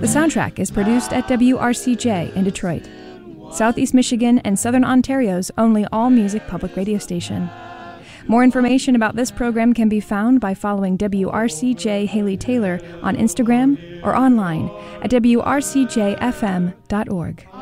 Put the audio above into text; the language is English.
soundtrack is produced at WRCJ in Detroit, Southeast Michigan and Southern Ontario's only all-music public radio station. More information about this program can be found by following WRCJ Haley Taylor on Instagram or online at wrcjfm.org.